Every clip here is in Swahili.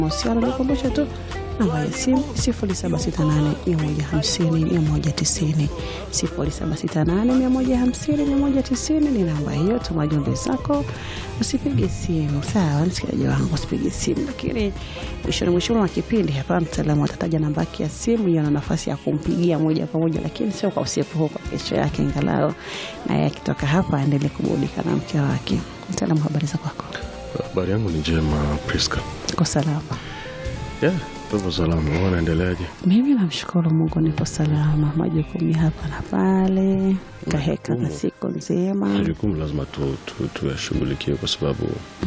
mahusiano. Nikukumbusha tu namba ya simu 0768150190, 0768150190 ni namba hiyo. Tuma jumbe zako, usipige simu. Sawa msikilizaji wangu, usipige simu, lakini mwishoni wa kipindi hapa mtaalamu atataja namba yake ya simu, hiyo na nafasi ya kumpigia moja kwa moja, lakini sio kwa usiku huko, kesho yake ingalao na yeye akitoka hapa aendelee kuburudika na mke wake. Mtaalamu, habari za kwako? Habari yangu ni njema Priska. Kwa salama? Tupo salama. Unaendeleaje? Mimi namshukuru Mungu nipo salama. Majukumu hapa na pale, kaheka na siku nzima. Majukumu lazima tuyashughulikie kwa sababu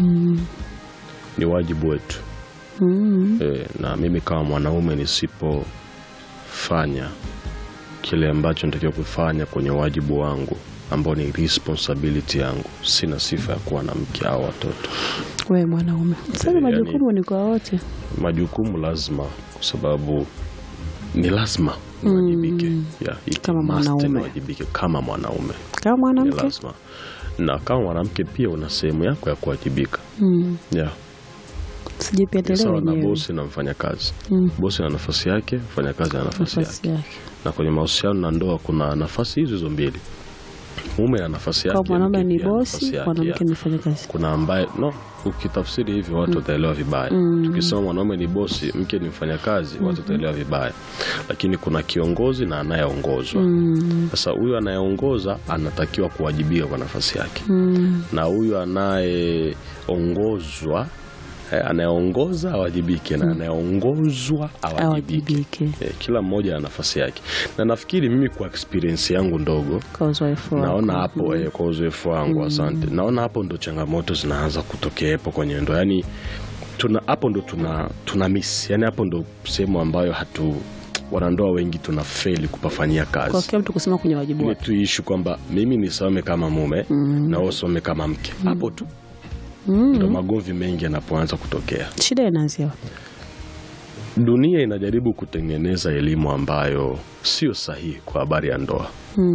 ni wajibu wetu. Na mimi kama mwanaume nisipofanya kile ambacho natakiwa kufanya kwenye wajibu wangu ambao ni responsibility yangu, sina sifa ya kuwa na mke au watoto. Wewe mwanaume, sasa majukumu ni kwa wote. Majukumu lazima, kwa sababu ni lazima wajibike. Kama mwanaume wajibike kama mwanaume. Kama mwanamke lazima. Na kama mwanamke pia una sehemu yako ya kuwajibika. Sijipendelee wenyewe. Na bosi na mfanyakazi. Bosi na nafasi yake, mfanyakazi na nafasi yake. Na kwenye mahusiano na ndoa kuna nafasi hizo mbili. Mume ana nafasi yake, mwanaume ni bosi, mwanamke ni mfanyakazi. Kuna ambaye ukitafsiri hivi watu wataelewa vibaya. Tukisema mwanaume ni bosi, mke ni mfanyakazi, watu wataelewa vibaya. Lakini kuna kiongozi na anayeongozwa. Sasa huyu anayeongoza anatakiwa kuwajibika kwa nafasi yake. Na huyu anayeongozwa anayeongoza awajibike, na anayeongozwa awajibike. Kila mmoja ana nafasi yake. Na nafikiri mimi kwa experience yangu ndogo, kwa uzoefu wangu, naona hapo kwa uzoefu wangu, asante. Naona hapo ndo changamoto zinaanza kutokea hapo kwenye ndoa. Yaani hapo ndo tuna miss. Yaani hapo ndo sehemu ambayo wanandoa wengi tunafeli kupafanyia kazi. Kwa kila mtu kusema kwenye wajibu wake. Tuishi kwamba mimi nisome kama mume na wewe usome kama mke. Hapo tu ndo magomvi mengi yanapoanza kutokea. Shida inaanzia wapi? Dunia inajaribu kutengeneza elimu ambayo sio sahihi kwa habari ya ndoa.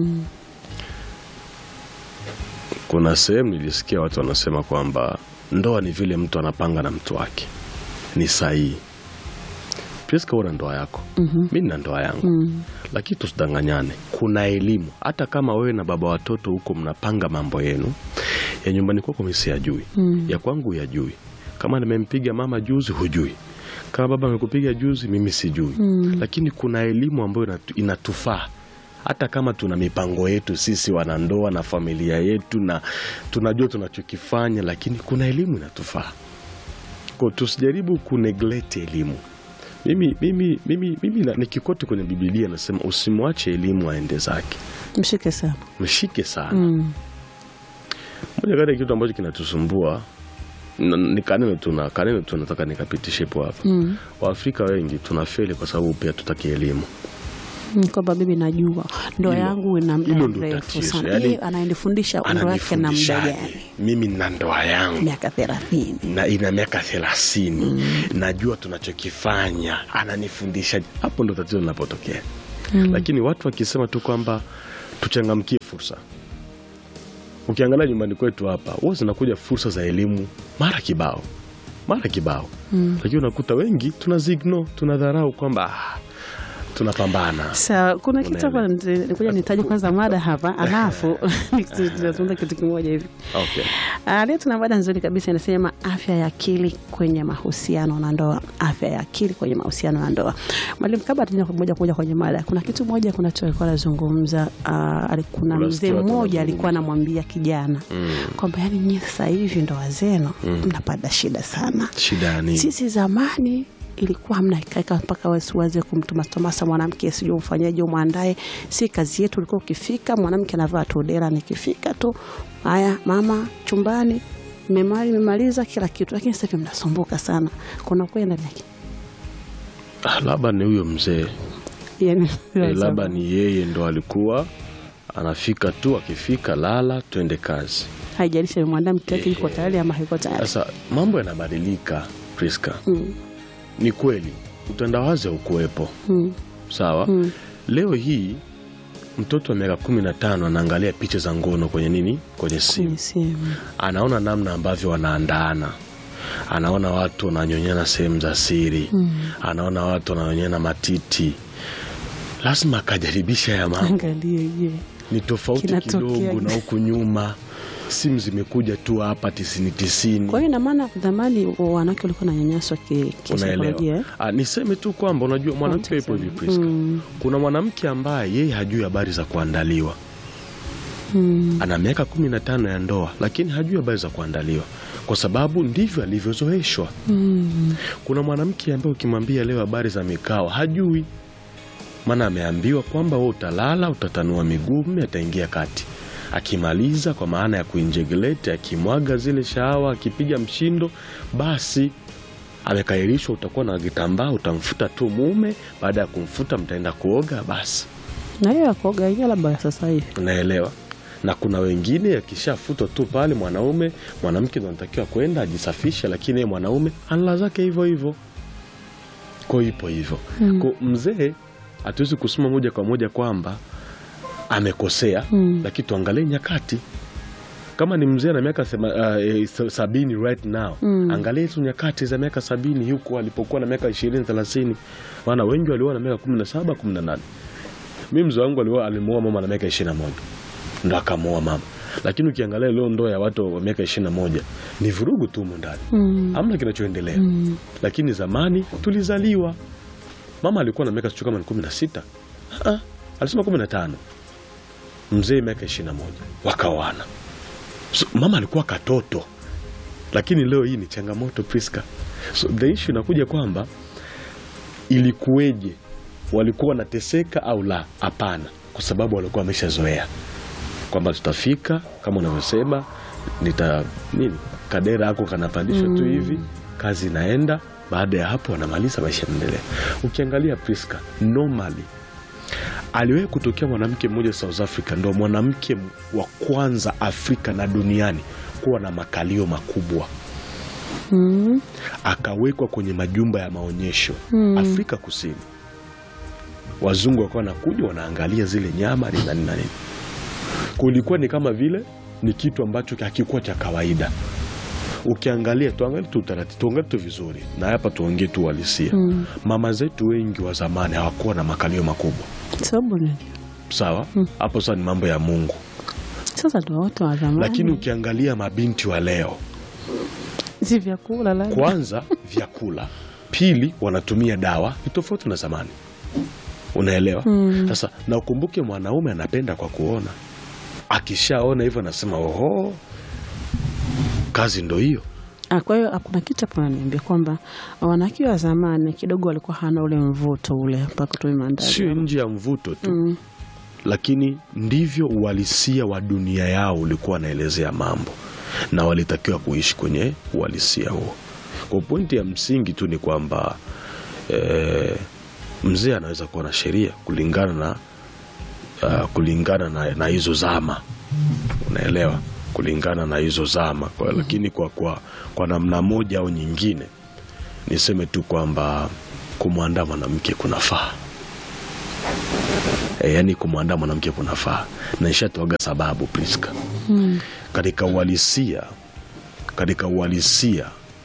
Kuna sehemu nilisikia watu wanasema kwamba ndoa ni vile mtu anapanga na mtu wake. Ni sahihi. Priska, una ndoa yako. Mimi na ndoa yangu. Lakini tusidanganyane. Kuna elimu. Hata kama wewe na baba watoto huko mnapanga mambo yenu, ya nyumbani kwako mimi siyajui. Ya kwangu yajui. Kama nimempiga mama juzi hujui. Kama baba amekupiga juzi mimi sijui. Lakini kuna elimu ambayo inatufaa. Hata kama tuna mipango yetu sisi wanandoa na familia yetu na tunajua tunachokifanya, lakini kuna elimu inatufaa. Kwa tusijaribu kuneglect elimu. Mimi nikikote kwenye Biblia nasema usimwache elimu aende zake. Mshike sana. Moja kati ya kitu ambacho kinatusumbua ni kaneno tunataka nikapitishe hapa. Waafrika wengi tunafeli kwa sababu pia tutaki elimu. Kwamba bibi najua ndoa yangu ina muda mrefu sana. Yeye ananifundisha ndoa yake na muda gani? Mimi na ndoa yangu miaka 30. Na ina miaka 30. Najua tunachokifanya, ananifundisha. Hapo ndo tatizo linapotokea. Lakini watu wakisema tu kwamba tuchangamkie fursa. Ukiangalia nyumbani kwetu hapa, huwa zinakuja fursa za elimu mara kibao. Lakini unakuta wengi tunazignore, tunadharau kwamba tunapambana. Sawa, kuna kitu hapa nikuja nitaje kwanza mada hapa, alafu tunazungumza kitu kimoja hivi. Okay. Leo tuna mada nzuri kabisa, inasema afya ya akili kwenye mahusiano na ndoa. Afya ya akili kwenye mahusiano na ndoa. Mwalimu, kabla tunakuja kuja kwenye mada, kuna kitu moja alikuwa anazungumza, kuna mzee mmoja alikuwa anamwambia kijana kwamba yani nyinyi sasa hivi ndoa zenu mnapata shida sana. Shida nini? Sisi zamani ilikuwa hamna hikaika mpaka wasiwaze kumtumastomasa mwanamke sijui umfanyaje umwandae. Si kazi yetu, ilikuwa ukifika mwanamke anavaa tu dera, nikifika tu haya mama chumbani nimemaliza kila kitu. Lakini sasa hivi mnasumbuka sana. Kuna kwenda nini? Labda ni huyo mzee. Yani labda ni yeye ndo alikuwa anafika tu, akifika lala twende kazi. Haijalishi mwanamke yake yuko tayari ama hayuko tayari. Sasa mambo yanabadilika Priska. Ni kweli utandawazi ukuepo. Sawa. Leo hii mtoto wa miaka 15 anaangalia picha za ngono kwenye nini? Kwenye simu. Anaona namna ambavyo wanaandaana. anaona watu wananyonyana sehemu za siri, anaona watu wananyonyana matiti, lazima akajaribisha ya mambo. Angalie Ni tofauti kidogo na huku nyuma. Simu zimekuja tu hapa 90. Kwa hiyo ina maana zamani wanawake walikuwa wananyanyaswa kisaikolojia. Niseme tu kwamba unajua mwanamke yupo hivi Priska. Kuna mwanamke ambaye yeye hajui habari za kuandaliwa. Ana miaka 15 ya ndoa lakini hajui habari za kuandaliwa kwa sababu ndivyo alivyozoeshwa. Kuna mwanamke ambaye ukimwambia leo habari za mikao hajui. Maana ameambiwa kwamba wewe utalala, utatanua miguu, mume ataingia kati. Akimaliza kwa maana ya kuinjegelete, akimwaga zile shahawa, akipiga mshindo, basi amekairishwa, utakuwa na kitambaa, utamfuta tu mume, baada ya kumfuta mtaenda kuoga basi. Na hiyo kuoga hiyo labda sasa hivi. Unaelewa? Na kuna wengine akishafutwa tu pale mwanamke ndo anatakiwa kwenda ajisafishe, lakini mwanaume anala zake hivyo hivyo. Kwa ipo hivyo. Kwa mzee hatuwezi kusema moja kwa moja kwamba amekosea, lakini tuangalie nyakati. Kama ni mzee na miaka 70 right now, angalia hizo nyakati za miaka 70 huko alipokuwa na miaka 20 30. Maana wengi walioa na miaka 17 18. Mimi mzee wangu alimuoa mama na miaka 21. Ndo akamuoa mama. Lakini ukiangalia leo ndoa ya watu wa miaka 21 ni vurugu tu ndani. Hamna kinachoendelea. Lakini zamani tulizaliwa. Mama alikuwa na miaka kama 16. Alisema 15. Mzee miaka 21. Wakaoana. So, mama alikuwa katoto. Lakini leo hii ni changamoto Priska. So the issue inakuja kwamba ilikuweje? Walikuwa wanateseka au la? Hapana, kwa sababu walikuwa wameshazoea kwamba tutafika kama unavyosema kadera yako kanapandishwa tu hivi, kazi inaenda, baada ya hapo wanamaliza maisha yanaendelea. Ukiangalia Priska, normally aliwahi kutokea mwanamke mmoja South Africa, ndo mwanamke wa kwanza Afrika na duniani kuwa na makalio makubwa. Akawekwa kwenye majumba ya maonyesho Afrika Kusini. Wazungu wakawa wanakuja wanaangalia zile nyama na nini. Kulikuwa ni kama vile ni kitu ambacho hakikuwa cha kawaida. Ukiangalia tuangalie tu taratibu, tuangalie tu vizuri na hapa tuongee tu uhalisia. Mama zetu wengi wa zamani hawakuwa na makalio makubwa. Sababu nini? Sawa? Hapo sasa ni mambo ya Mungu. Sasa ndio watu wa zamani. Lakini ukiangalia mabinti wa leo, si vyakula la. Kwanza vyakula, pili wanatumia dawa, ni tofauti na zamani. Unaelewa? Sasa na ukumbuke mwanaume anapenda kwa kuona. Akishaona hivyo anasema oho, kazi ndo hiyo. Kwa hiyo hakuna kitu hapo ananiambia kwamba wanawake wa zamani kidogo walikuwa hana ule mvuto ule mpaka kutoa mandhari. Sio nje ya mvuto tu. Lakini ndivyo uhalisia wa dunia yao ulikuwa unaelezea mambo. Na walitakiwa kuishi kwenye uhalisia huo. Kwa pointi ya msingi tu ni kwamba mzee anaweza kuwa na sheria kulingana na hizo zama. Unaelewa? Kulingana na hizo zama. Lakini kwa namna moja au nyingine niseme tu kwamba kumwandaa mwanamke kunafaa. Yani kumwandaa mwanamke kunafaa. Na nishatoaga sababu Priska. Katika uhalisia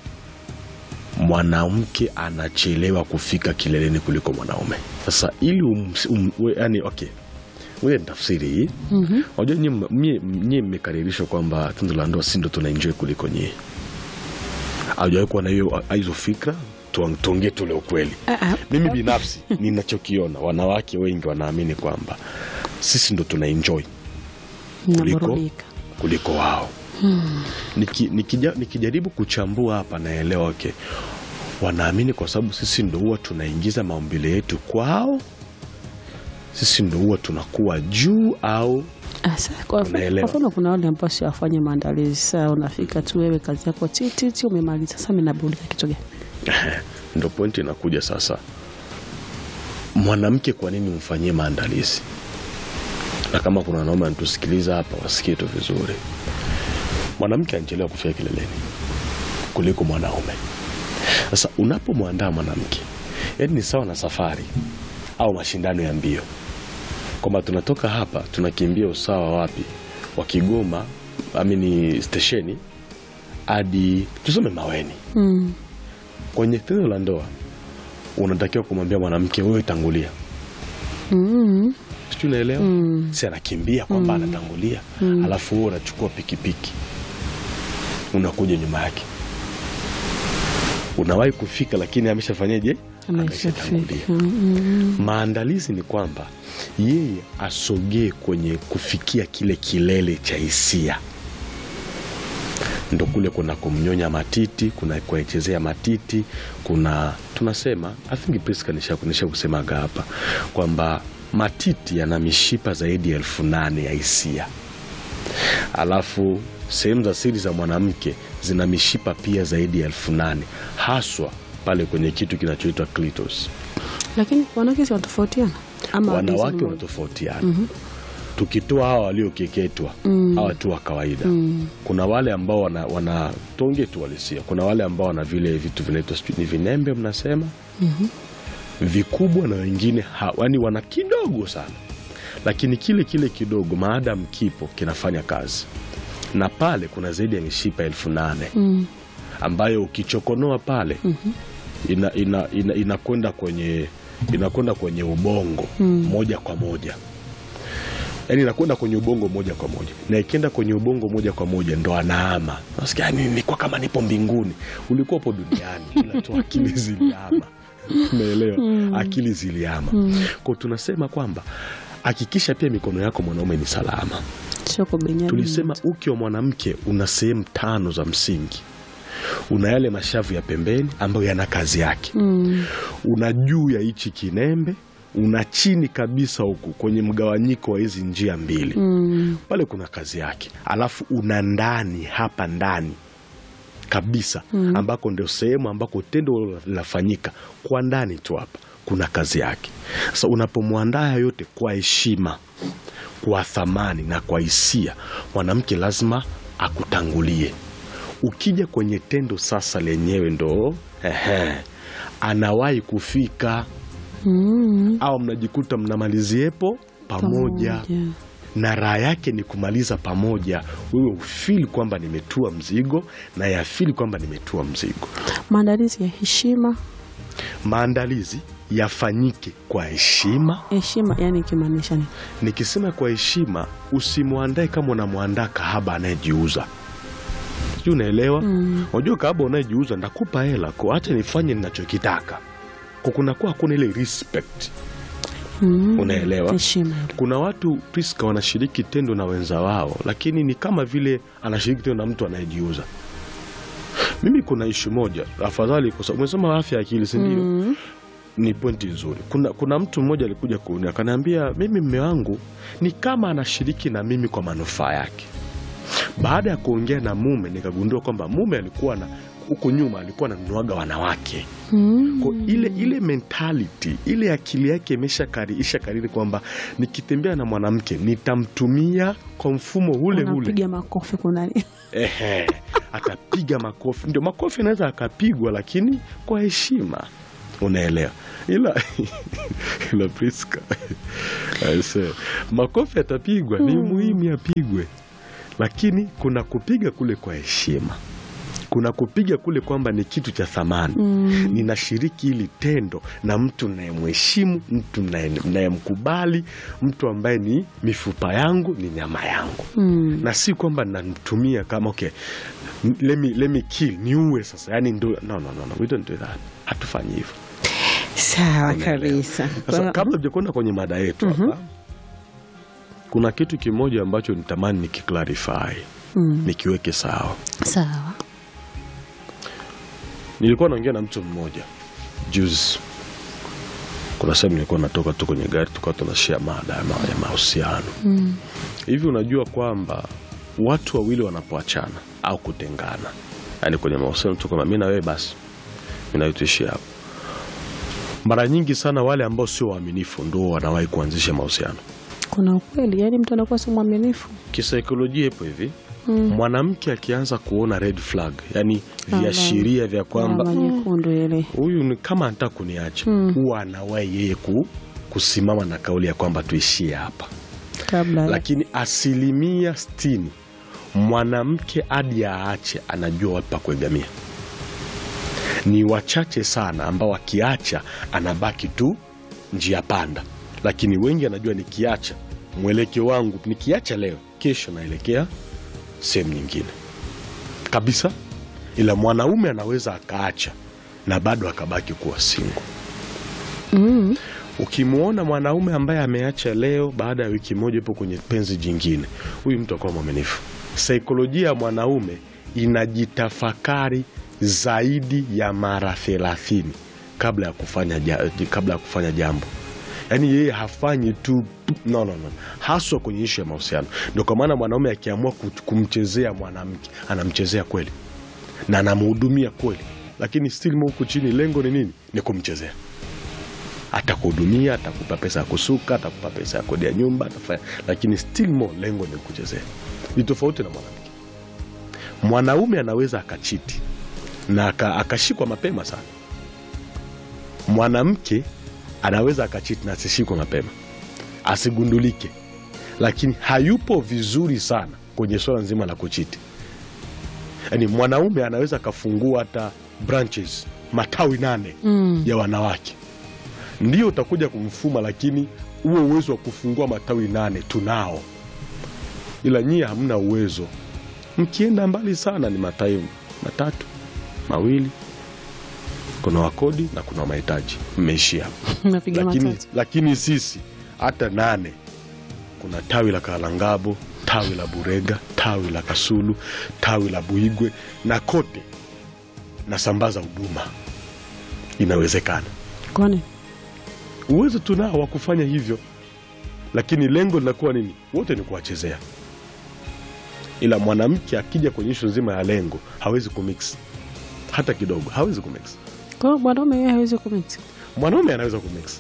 mwanamke anachelewa kufika kileleni kuliko mwanaume. Sasa ili yani okay, wewe tafsiri hii. Unajua nyinyi mmekaririshwa kwamba tendo la ndoa si ndo tunaenjoy kuliko nyinyi. Haujawahi kuwa na hizo fikra? Tuongee tu leo kweli. Mimi binafsi ninachokiona, wanawake wengi wanaamini kwamba sisi ndo tunaenjoy kuliko wao. Nikijaribu kuchambua hapa naelewa okay. Wanaamini kwa sababu sisi ndo huwa tunaingiza maumbile yetu kwao. Sisi ndo huwa tunakuwa juu au kwa mfano kuna wale ambao si wafanye maandalizi. Sasa unafika tu wewe kazi yako titi umemaliza, sasa mimi nabuliza kitu gani? Ndio pointi inakuja sasa. Mwanamke kwa nini umfanyie maandalizi? Na kama kuna wanaume anatusikiliza hapa wasikie tu vizuri. Mwanamke anachelewa kufika kileleni kuliko mwanaume. Sasa unapomwandaa mwanamke, yani ni sawa na safari au mashindano ya mbio. Kwamba tunatoka hapa tunakimbia usawa wapi wa Kigoma, stesheni hadi tuseme maweni. Kwenye tendo la ndoa unatakiwa kumwambia mwanamke wewe tangulia. Sio, unaelewa? Si anakimbia kwamba anatangulia, alafu wewe unachukua pikipiki unakuja nyuma yake. Unawahi kufika lakini ameshafanyaje? Ameshatangulia. Maandalizi ni kwamba yeye asogee kwenye kufikia kile kilele cha hisia. Ndo kule kuna kumnyonya matiti, kuna kuichezea matiti, kuna tunasema, I think Priska nisha kusemaga hapa kwamba matiti yana mishipa zaidi ya 8,000 ya hisia. Alafu sehemu za siri za mwanamke zina mishipa pia zaidi ya 8,000, haswa pale kwenye kitu kinachoitwa clitoris. Lakini wanawake wanatofautiana ama wanawake wanatofautiana? Tukitoa hawa waliokeketwa, hawa tu wa kawaida. Kuna wale ambao wana tonge tu walisia. Kuna wale ambao wana vile vitu vinaitwa ni vinembe mnasema. Vikubwa, na wengine yani wana kidogo sana. Lakini kile kidogo maadamu kipo kinafanya kazi. Na pale kuna zaidi ya mishipa 8,000 ambayo ukichokonoa pale inakwenda kwenye ubongo moja kwa moja. Yaani inakwenda kwenye ubongo moja kwa moja. Na ikienda kwenye ubongo moja kwa moja ndo anaama. Nasikia nilikuwa kama nipo mbinguni. Ulikuwa hapo duniani, ila tu akili ziliama. Umeelewa? Akili ziliama. Kwa tunasema kwamba hakikisha pia mikono yako mwanaume ni salama. Tulisema uke wa mwanamke una sehemu 5 za msingi. Una yale mashavu ya pembeni ambayo yana kazi yake. Una juu ya hichi kinembe, una chini kabisa huku kwenye mgawanyiko wa hizi njia mbili. Pale kuna kazi yake. Alafu una ndani, hapa ndani kabisa, ambako ndio sehemu ambako tendo linafanyika. Kwa ndani tu hapa kuna kazi yake. Sasa unapomwandaa yote kwa heshima, kwa thamani na kwa hisia, mwanamke lazima akutangulie. Ukija kwenye tendo sasa lenyewe ndo anawahi kufika. Au mnajikuta mnamaliziepo pamoja. Na raha yake ni kumaliza pamoja. Wewe ufili kwamba nimetua mzigo na yafili kwamba nimetua mzigo. Maandalizi ya heshima. Maandalizi yafanyike kwa heshima. Heshima yani kimaanisha nini? Nikisema kwa heshima, usimuandae kama unamwandaa kahaba anayejiuza. Sio, unaelewa? Unajua kahaba anayejiuza ndakupa hela kwa acha nifanye ninachokitaka. Kwa kunakuwa hakuna ile respect. Unaelewa? Heshima. Kuna watu Priska wanashiriki tendo na wenza wao, lakini ni kama vile anashiriki tendo na mtu anayejiuza. Mimi kuna issue moja, afadhali kwa sababu umesema afya ya akili, si ndio? Ni pointi nzuri. Kuna mtu mmoja alikuja kuniambia, akaniambia mimi mume wangu ni kama anashiriki na mimi kwa manufaa yake. Baada ya kuongea na mume nikagundua kwamba mume alikuwa na huko nyuma alikuwa ananuaga wanawake. Kwa ile mentality, ile akili yake imesha kariri kwamba nikitembea na mwanamke nitamtumia kwa mfumo ule. Anapiga makofi kuna nini? Atapiga makofi. Ndio, makofi anaweza akapigwa lakini kwa heshima. Unaelewa? Ila Priska makofi atapigwa, ni muhimu yapigwe. Lakini kuna kupiga kule kwa heshima. Kuna kupiga kule kwamba ni kitu cha thamani. Ninashiriki hili tendo na mtu ninayemheshimu, mtu ninayemkubali, mtu ambaye ni mifupa yangu, ni nyama yangu. Na si kwamba namtumia kama okay, let me kill, niue sasa. Yaani no, we don't do that. Hatufanyi hivyo. Sawa kabisa. Sasa kabla tujakwenda kwenye mada yetu hapa, kuna kitu kimoja ambacho nitamani nikiclarify, nikiweke sawa. Sawa. Nilikuwa naongea na mtu mmoja juzi. Kuna sehemu nilikuwa natoka tu kwenye gari, tukawa tunashare mada ya mahusiano. Hivi unajua kwamba watu wawili wanapoachana au kutengana, yani kwenye mahusiano tu kama mimi na wewe, basi mimi na wewe tuishi hapo, mara nyingi sana wale ambao sio waaminifu ndio wanawahi kuanzisha mahusiano. Kuna ukweli, yani mtu anakuwa si mwaminifu. Kisaikolojia ipo hivi. Mwanamke akianza kuona red flag, yani viashiria vya kwamba huyu ni kama anataka kuniacha, huwa anawahi yeye kusimama na kauli ya kwamba tuishie hapa. Lakini 60% mwanamke hadi aache anajua wapi pa kuegamia. Ni wachache sana ambao wakiacha anabaki tu njia panda, lakini wengi anajua nikiacha mwelekeo wangu, nikiacha leo, kesho naelekea sehemu nyingine kabisa. Ila mwanaume anaweza akaacha na bado akabaki kuwa single. Ukimuona mwanaume ambaye ameacha leo, baada ya wiki moja yupo kwenye penzi jingine, huyu mtu akawa mwaminifu. Saikolojia ya mwanaume inajitafakari zaidi ya mara 30 kabla ya kufanya jambo. Yaani yeye hafanyi tu no. Haswa kwenye ishu ya mahusiano. Ndio kwa maana mwanaume akiamua kumchezea mwanamke, anamchezea kweli na anamhudumia kweli, lakini still huko chini lengo ni nini? Ni kumchezea. Atakuhudumia, atakupa pesa ya kusuka, atakupa pesa ya kodi ya nyumba, atafanya, lakini still lengo ni kuchezea. Ni tofauti na mwanamke. Mwanaume anaweza akachiti na akashikwa mapema sana. Mwanamke anaweza akachiti na asishikwe mapema, asigundulike, lakini hayupo vizuri sana kwenye swala nzima la kuchiti. Yaani mwanaume anaweza kafungua hata branches, matawi 8 ya wanawake. Ndio utakuja kumfuma, lakini huo uwezo wa kufungua matawi 8 tunao. Ila nyie hamna uwezo. Mkienda mbali sana ni matawi 3, 2. Kuna wakodi na kuna mahitaji. Mmeishia. Lakini sisi hata 8. Kuna tawi la Kalangabo, tawi la Burega, tawi la Kasulu, tawi la Buigwe, na kote nasambaza huduma. Inawezekana. Kwani uwezo tunao wa kufanya hivyo, lakini lengo linakuwa nini? Wote ni kuwachezea. Ila mwanamke akija kwenye ishu nzima ya lengo, hawezi kumix hata kidogo, hawezi kumix. Kwa mwanaume yeye hawezi kumix. Mwanaume anaweza kumix.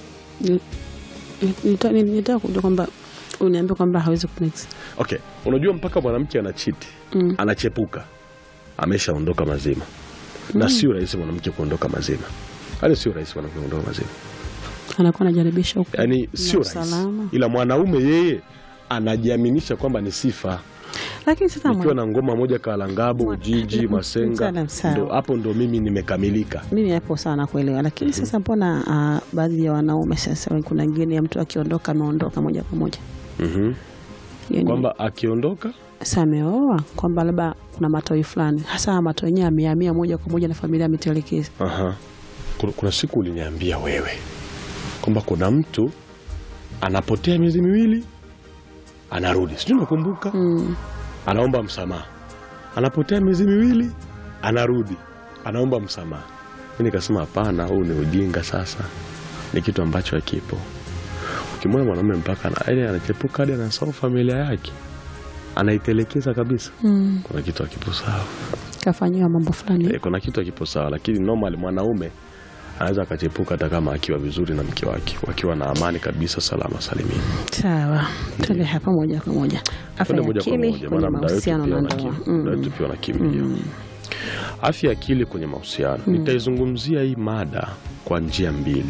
Nitaka kujua kwamba uniambia kwamba hawezi kumix. Okay, unajua mpaka mwanamke anachiti, anachepuka, ameshaondoka mazima. Na sio rahisi mwanamke kuondoka mazima. Hali sio rahisi mwanamke kuondoka mazima. Anakuwa anajaribisha huko. Yaani sio rahisi. Ila mwanaume yeye anajiaminisha kwamba ni sifa. Lakini sasa nikiwa na ngoma moja Kalangabo, Ujiji, Masenga, ndo hapo ndo mimi nimekamilika. Mimi hapo sana kuelewa. Lakini sasa mbona baadhi ya wanaume sasa kuna ngine ya mtu akiondoka ameondoka moja kwa moja. Yani, kwamba akiondoka sasa ameoa, kwamba labda kuna matawi fulani. Hasa matawi yenyewe amehamia moja kwa moja na familia ametelekeza. Kuna siku uliniambia wewe kwamba kuna mtu anapotea miezi 2 anarudi. Sijui unakumbuka? Anaomba msamaha. Anapotea miezi 2 anarudi, anaomba msamaha. Mimi nikasema hapana, huu ni ujinga sasa. Ni kitu ambacho hakipo. Ukimwona mwanamume mpaka anachepuka hadi anasahau familia yake, anaitelekeza kabisa. Kuna kitu hakipo sawa. Kafanywa mambo fulani. Kuna kitu hakipo sawa, lakini normal mwanaume anaweza akachepuka hata kama akiwa vizuri na mke wake, wakiwa na amani kabisa, salama salimini. Sawa. Twende hapa moja kwa moja. Afya ya akili kwenye mahusiano na ndoa. Ndio pia nakimbia. Afya ya akili kwenye mahusiano. Nitaizungumzia hii mada kwa njia 2.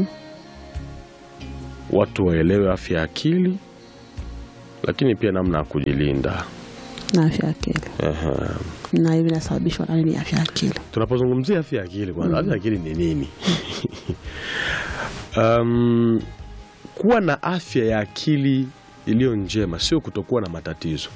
Watu waelewe afya ya akili, lakini pia namna ya kujilinda na afya ya akili. Na hivi inasababishwa na nini afya ya akili? Tunapozungumzia afya ya akili, kwanza afya ya akili ni nini? Kuwa na afya ya akili iliyo njema sio kutokuwa na matatizo.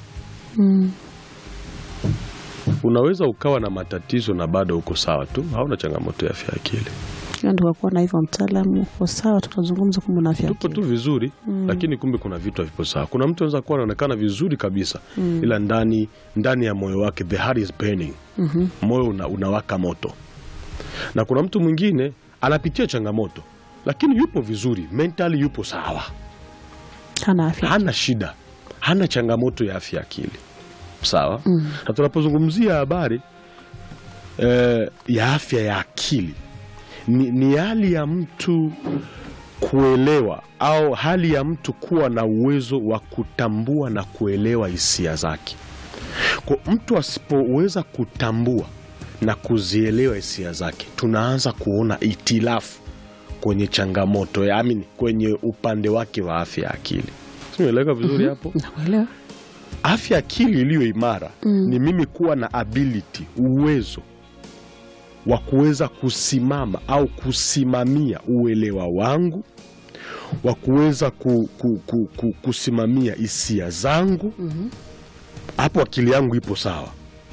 Unaweza ukawa na matatizo na bado uko sawa tu, hauna changamoto ya afya ya akili. Ndio kwa na hivyo mtaalamu uko sawa, tutazungumza kumbe na afya ya akili. Tupo tu vizuri, lakini kumbe kuna vitu havipo sawa. Kuna mtu anaweza kuwa anaonekana vizuri kabisa, ila ndani ya moyo wake the heart is burning. Moyo unawaka moto. Na kuna mtu mwingine anapitia changamoto, lakini yupo vizuri, mentally yupo sawa. Hana shida, hana changamoto ya afya ya akili. Sawa? Na tunapozungumzia habari ya afya ya akili, ni hali ya mtu kuelewa au hali ya mtu kuwa na uwezo wa kutambua na kuelewa hisia zake. Kwa mtu asipoweza kutambua na kuzielewa hisia zake, tunaanza kuona itilafu kwenye changamoto, kwenye upande wake wa afya ya akili. Unaelewa vizuri hapo? Naelewa. Afya akili iliyo imara ni mimi kuwa na ability, uwezo wa kuweza kusimama au kusimamia uelewa wangu, wa kuweza kusimamia hisia zangu. Hapo akili yangu ipo sawa.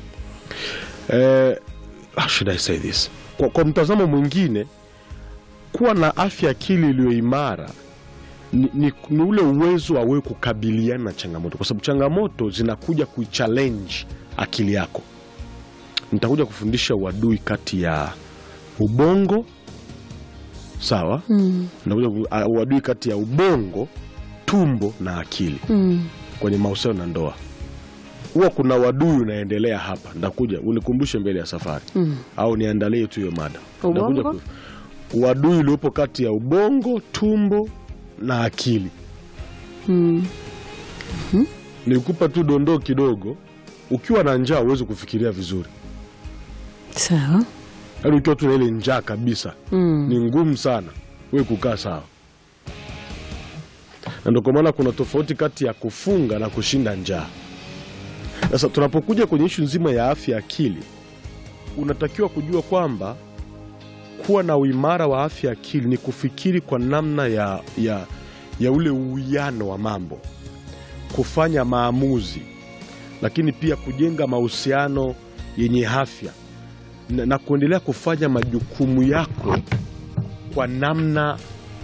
How should I say this? Kwa mtazamo mwingine, kuwa na afya akili iliyo imara ni ule uwezo wa wewe kukabiliana na changamoto, kwa sababu changamoto zinakuja kuichallenge akili yako. Nitakuja kufundisha uadui kati ya ubongo, sawa? Nitakuja uadui kati ya ubongo, tumbo na akili kwenye mahusiano na ndoa. Huwa kuna uadui unaendelea hapa. Nitakuja unikumbushe mbele ya safari au niandalie tu hiyo mada. Nitakuja uadui uliopo kati ya ubongo, tumbo na akili. Nikupa tu dondoo kidogo. Ukiwa na njaa huwezi kufikiria vizuri. Sawa. Yaani ukiwa tu na ile njaa kabisa, ni ngumu sana wewe kukaa sawa. Na ndio kwa maana kuna tofauti kati ya kufunga na kushinda njaa. Sasa tunapokuja kwenye issue nzima ya afya akili, unatakiwa kujua kwamba kuwa na uimara wa afya akili ni kufikiri kwa namna ya ule uwiano wa mambo, kufanya maamuzi, lakini pia kujenga mahusiano yenye afya na kuendelea kufanya majukumu yako kwa namna,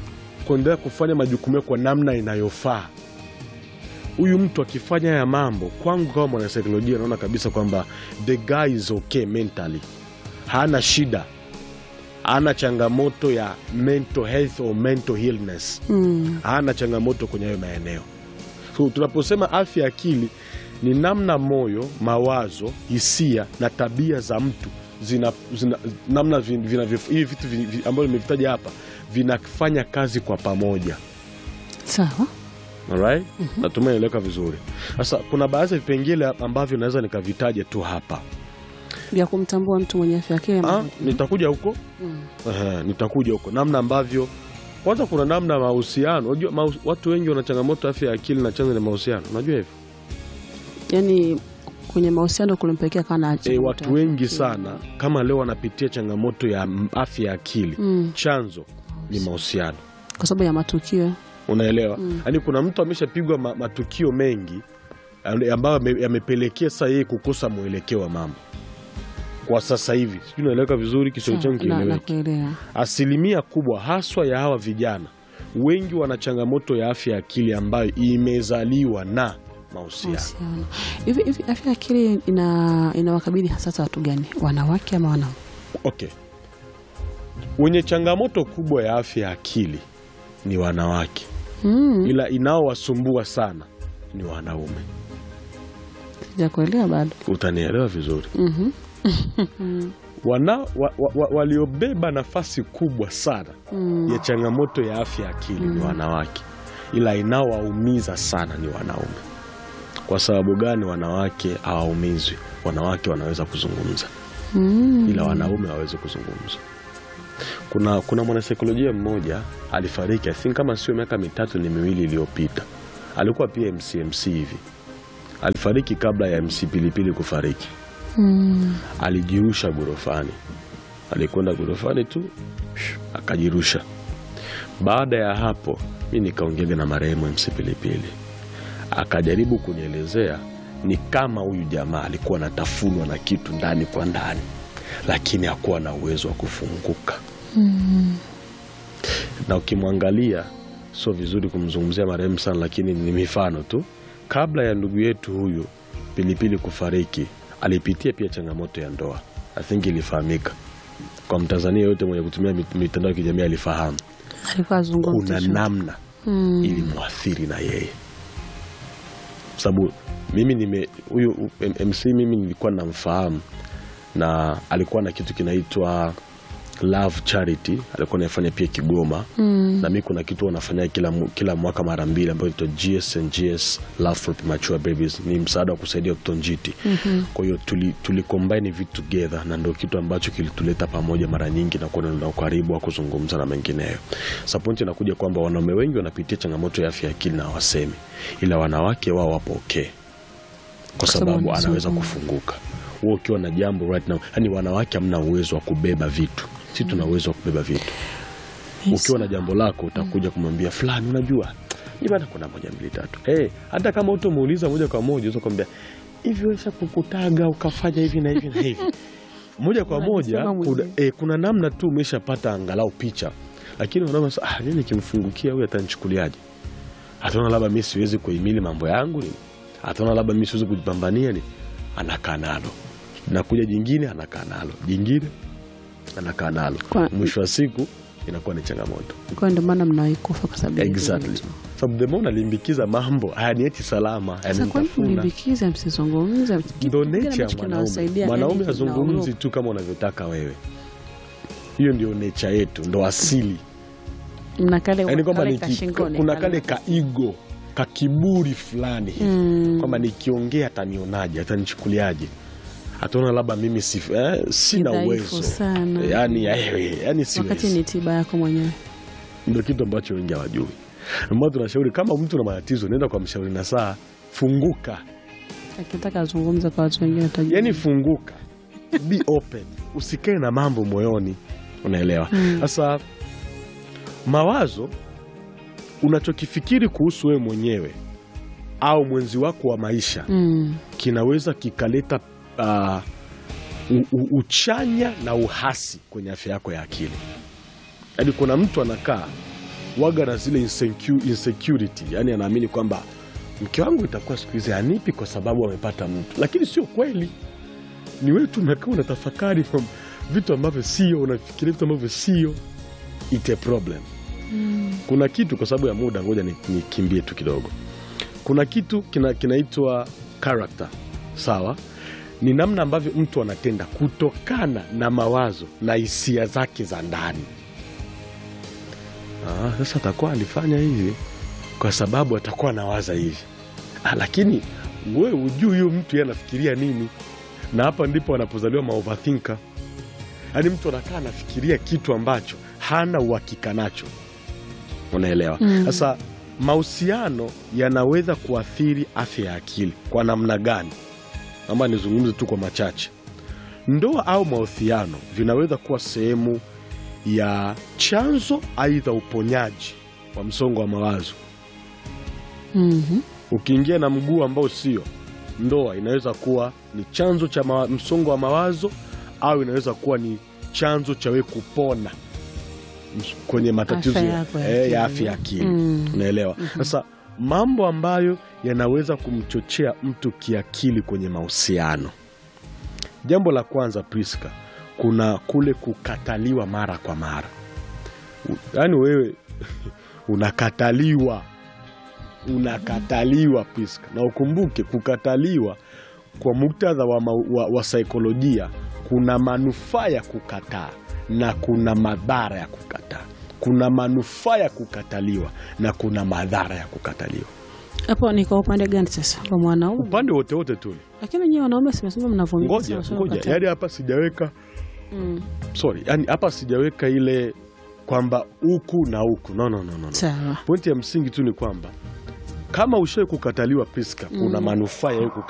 inayofaa. Huyu mtu akifanya haya mambo, kwangu kama mwanasaikolojia naona kabisa kwamba the guy is okay mentally. Hana shida. Hana changamoto ya mental health or mental illness. Hana changamoto kwenye hayo maeneo. So tunaposema afya akili ni namna moyo, mawazo, hisia na tabia za mtu namna hivi vitu ambavyo nimevitaja hapa vinafanya kazi kwa pamoja. Sawa. Alright? Natumai naeleweka vizuri. Sasa kuna baadhi ya vipengele ambavyo naweza nikavitaja tu hapa vya kumtambua mtu mwenye afya akili. Nitakuja huko. Nitakuja huko. Namna ambavyo kwanza kuna namna mahusiano. Unajua watu wengi wana changamoto afya ya akili na chanzo ni mahusiano. Unajua hivyo? Yaani kwenye mahusiano kulimpelekea kana watu wengi sana kama leo wanapitia changamoto ya afya ya akili. Chanzo ni mahusiano. Kwa sababu ya matukio. Unaelewa? Yaani kuna mtu ameshapigwa matukio mengi ambayo yamepelekea sasa yeye kukosa mwelekeo wa mambo. Kwa sasa hivi, sijui unaeleweka vizuri Kiswahili changu kieleweke. Asilimia kubwa haswa ya hawa vijana wengi wana changamoto ya afya ya akili ambayo imezaliwa na mahusiano. Hivi afya ya akili inawakabili hasa watu gani? Wanawake ama wanaume? Okay. Wenye changamoto kubwa ya afya ya akili ni wanawake. Ila inaowasumbua sana ni wanaume. Sijakuelewa bado. Utanielewa vizuri. Waliobeba nafasi kubwa sana ya changamoto ya afya ya akili ni wanawake. Ila inaowaumiza sana ni wanaume. Kwa sababu gani wanawake hawaumizwi? Wanawake wanaweza kuzungumza. Ila wanaume hawawezi kuzungumza. Kuna mwanasaikolojia mmoja alifariki, I think kama sio miaka 3 ni 2 iliyopita. Alikuwa pia MC hivi. Alifariki kabla ya MC Pilipili kufariki. Alijirusha gorofani. Alikwenda gorofani tu akajirusha. Baada ya hapo mimi nikaongea na marehemu MC Pilipili. Akajaribu kunielezea ni kama huyu jamaa alikuwa anatafunwa na kitu ndani kwa ndani, lakini hakuwa na uwezo wa kufunguka. Na ukimwangalia sio vizuri kumzungumzia marehemu sana, lakini ni mifano tu. Kabla ya ndugu yetu huyu Pilipili kufariki, alipitia pia changamoto ya ndoa. I think ilifahamika. Kwa Mtanzania yote mwenye kutumia mitandao ya kijamii alifahamu. Kuna namna ilimwathiri na yeye. Sababu mimi huyu MC mimi nilikuwa namfahamu na alikuwa na kitu kinaitwa Love Charity, alikuwa anafanya pia Kigoma. Na mimi kuna kitu wanafanya kila mwaka mara 2 ambayo inaitwa GS Love for Premature Babies, ni msaada wa kusaidia watoto njiti. Kwa hiyo tulicombine vitu together na ndio kitu ambacho kilituleta pamoja mara nyingi na kuwa na ukaribu wa kuzungumza na mengineyo. Support inakuja kwamba wanaume wengi wanapitia changamoto ya afya ya akili na hawasemi, ila wanawake wao wapo okay. kwa sababu anaweza kufunguka. Wewe ukiwa na jambo right now, yani wanawake hamna uwezo wa kubeba vitu, sisi tuna uwezo wa kubeba vitu. Ukiwa na jambo lako utakuja kumwambia fulani, unajua bwana kuna 1 2 3. Hata kama utamuuliza moja kwa moja unaweza kumwambia hivi wewe kukutaga ukafanya hivi na hivi na hivi. Moja kwa moja kuna namna tu umeshapata angalau picha. Lakini wanaume mimi nikimfungukia huyu atanichukuliaje? Ataona labda mimi siwezi kuhimili mambo yangu ni. Ataona labda mimi siwezi kujipambania ni. Anakaa nalo. Nakuja jingine anakaa nalo. Jingine anakaa nalo. Mwisho wa siku inakuwa ni changamoto. Kwa ndio maana mnaikufa kwa sababu exactly. Sababu the moment alimbikiza mambo hayanieti salama, yanitafuna. Sasa kwa limbikiza msizungumza. Ndio nature ya mwanaume azungumzi tu kama unavyotaka wewe. Hiyo ndio nature yetu, ndio asili. Mnakale kuna kale ka ego, ka kiburi fulani hivi. Kwamba nikiongea atanionaje, atanichukuliaje? Ataona labda mimi sina uwezo. Yani si wakati ni tiba yako mwenyewe. Ndio kitu ambacho wengi hawajui. Mbona tunashauri kama mtu na matatizo nenda kwa mshauri nasaha, funguka. Akitaka azungumze kwa watu wengine atajua. Yani funguka. Be open. Usikae na mambo moyoni. Unaelewa? Sasa mawazo unachokifikiri kuhusu wewe mwenyewe au mwenzi wako wa maisha kinaweza kikaleta uchanya na uhasi kwenye afya yako ya akili. Yaani kuna mtu anakaa waga na zile insecurity, yani anaamini kwamba mke wangu itakuwa siku hizi hanipi kwa sababu amepata mtu. Lakini sio kweli. Ni wewe tu umekaa unatafakari kwa vitu ambavyo sio, unafikiria vitu ambavyo sio. It's a problem. Kuna kitu, kwa sababu ya muda ngoja nikimbie tu kidogo. Kuna kitu kinaitwa character. Sawa? Ni namna ambavyo mtu anatenda kutokana na mawazo na hisia zake za ndani. Sasa atakuwa alifanya hivi kwa sababu atakuwa anawaza hivi. Lakini wewe hujui huyo mtu yeye anafikiria nini. Na hapa ndipo anapozaliwa overthinker. Yaani mtu anakaa anafikiria kitu ambacho hana uhakika nacho. Unaelewa? Sasa mahusiano yanaweza kuathiri afya ya akili kwa namna gani? Ama nizungumze tu kwa machache. Ndoa au mahusiano vinaweza kuwa sehemu ya chanzo aidha uponyaji wa msongo wa mawazo. Ukiingia na mguu ambao sio, ndoa inaweza kuwa ni chanzo cha msongo wa mawazo au inaweza kuwa ni chanzo cha wewe kupona kwenye matatizo ya afya ya akili. Unaelewa? Sasa mambo ambayo yanaweza kumchochea mtu kiakili kwenye mahusiano. Jambo la kwanza, Priska, kuna kule kukataliwa mara kwa mara. Yaani wewe unakataliwa Priska. Na ukumbuke kukataliwa kwa muktadha wa saikolojia, kuna manufaa ya kukataa na kuna madhara ya kukataa. Kuna manufaa ya kukataliwa na kuna madhara ya kukataliwa. Hapo ni kwa upande gani sasa? Kwa mwanaume? Upande wote tu. Lakini nyinyi wanaume simesema mnavumilia. Ngoja. Yaani hapa sijaweka yaani hapa sijaweka ile kwamba huku na huku. No. Sawa. Pointi ya msingi tu ni kwamba kama ushawahi kukataliwa Priska, kuna manufaa ya